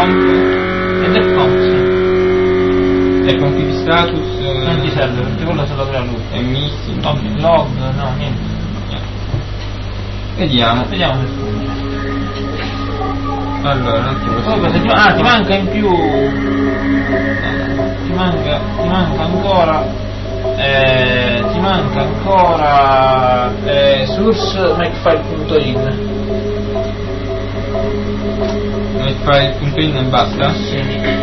Ed è comp, sì. E con di status Non ti serve perché quello se lo crea lui. è missing. Log, no, niente. Vediamo. Vediamo se funziona. Allora, un attimo. Poi ti manca in più. Ti manca ancora. Ti manca ancora source.makefile.in. Makefile.in e basta? Sì.